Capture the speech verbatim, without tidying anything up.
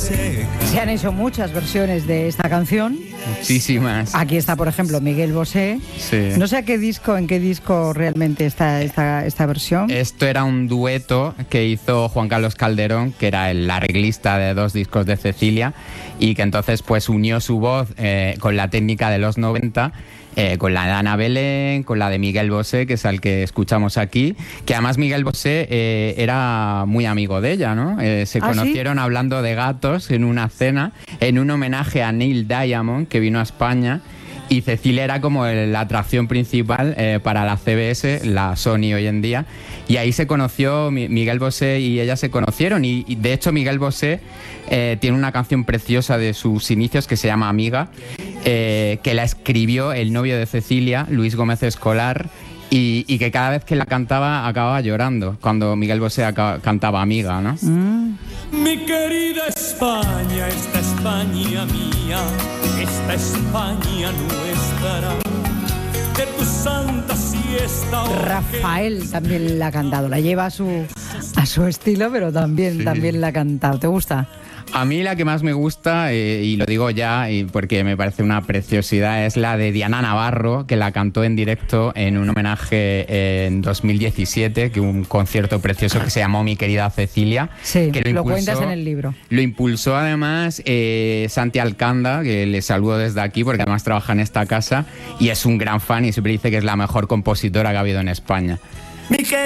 Se han hecho muchas versiones de esta canción. Muchísimas. Aquí está, por ejemplo, Miguel Bosé. Sí. No sé a qué disco, en qué disco realmente está esta, esta versión. Esto era un dueto que hizo Juan Carlos Calderón, que era el arreglista de dos discos de Cecilia, y que entonces pues unió su voz eh, con la técnica de los noventa. Eh, con la de Ana Belén, con la de Miguel Bosé, que es el que escuchamos aquí, que además Miguel Bosé eh, era muy amigo de ella, ¿no? Eh, se ¿Ah, conocieron sí? hablando de gatos en una cena, en un homenaje a Neil Diamond, que vino a España, y Cecilia era como el- la atracción principal eh, para la C B S, la Sony hoy en día, y ahí se conoció, Mi- Miguel Bosé y ella se conocieron, y, y de hecho Miguel Bosé eh, tiene una canción preciosa de sus inicios que se llama Amiga, eh, que la escribió el novio de Cecilia, Luis Gómez Escolar, y, y que cada vez que la cantaba acababa llorando, cuando Miguel Bosé acaba- cantaba Amiga, ¿no? Mm. Mi querida España, esta España mía, esta España nuestra, de tu santa siesta. oh, Rafael también la ha cantado. La lleva a su, a su estilo, pero también, Sí. también la ha cantado. ¿Te gusta? A mí la que más me gusta, eh, y lo digo ya y porque me parece una preciosidad, es la de Diana Navarro, que la cantó en directo en un homenaje eh, en dos mil diecisiete, que un concierto precioso que se llamó Mi querida Cecilia. Sí, que lo impulsó- cuentas en el libro. Lo impulsó además eh, Santi Alcanda, que le saludo desde aquí porque además trabaja en esta casa y es un gran fan y siempre dice que es la mejor compositora que ha habido en España. Mi